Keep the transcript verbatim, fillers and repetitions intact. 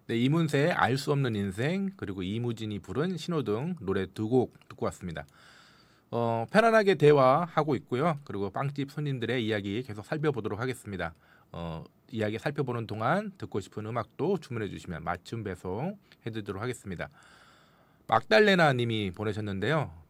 네, 이문세의 알 수 없는 인생 그리고 이무진이 부른 신호등 노래 두 곡 듣고 왔습니다. 어, 편안하게 대화하고 있고요. 그리고 빵집 손님들의 이야기 계속 살펴보도록 하겠습니다. 어, 이야기 살펴보는 동안 듣고 싶은 음악도 주문해 주시면 맞춤 배송 해드리도록 하겠습니다. 막달레나 님이 보내셨는데요.